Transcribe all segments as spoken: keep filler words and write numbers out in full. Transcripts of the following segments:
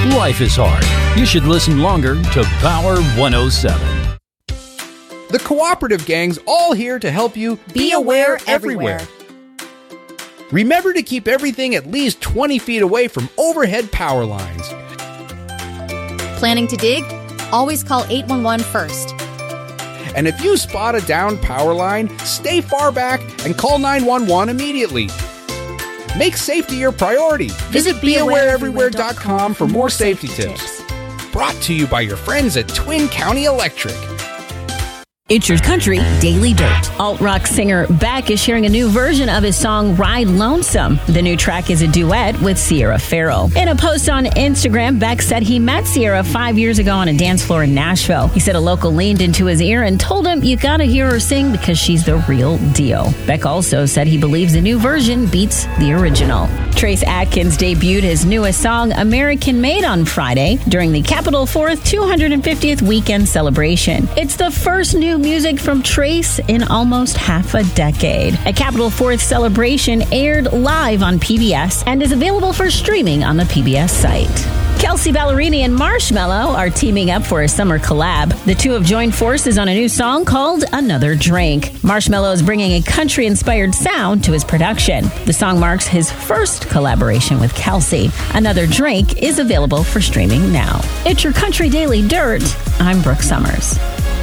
Life is hard. You should listen longer to Power one oh seven. The Cooperative Gang's all here to help you be aware everywhere. Remember to keep everything at least twenty feet away from overhead power lines. Planning to dig? Always call eight one one first. And if you spot a downed power line, stay far back and call nine one one immediately. Make safety your priority. Visit be aware everywhere dot com for more safety tips. Brought to you by your friends at Twin County Electric. It's Your Country Daily Dirt. Alt-rock singer Beck is sharing a new version of his song Ride Lonesome. The new track is a duet with Sierra Farrell. In a post on Instagram, Beck said he met Sierra five years ago on a dance floor in Nashville. He said a local leaned into his ear and told him, "You gotta hear her sing because she's the real deal." Beck also said he believes the new version beats the original. Trace Atkins debuted his newest song, American Made, on Friday during the Capitol Fourth two hundred fiftieth weekend celebration. It's the first new music from Trace in almost half a decade. A Capitol Fourth celebration aired live on P B S and is available for streaming on the P B S site. Kelsea Ballerini and Marshmello are teaming up for a summer collab. The two have joined forces on a new song called Another Drink. Marshmello is bringing a country-inspired sound to his production. The song marks his first collaboration with Kelsea. Another Drink is available for streaming now. It's Your Country Daily Dirt. I'm Brooke Summers.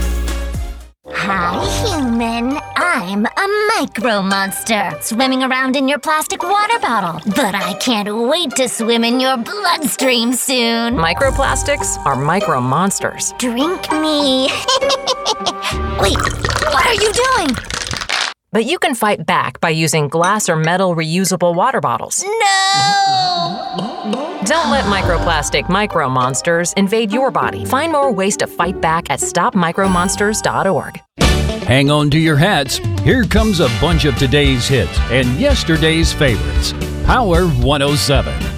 Hi, human. I'm a micro monster, swimming around in your plastic water bottle. But I can't wait to swim in your bloodstream soon. Microplastics are micro monsters. Drink me. Wait, what are you doing? But you can fight back by using glass or metal reusable water bottles. No! Don't let microplastic micro monsters invade your body. Find more ways to fight back at stop micro monsters dot org. Hang on to your hats. Here comes a bunch of today's hits and yesterday's favorites. Power one oh seven.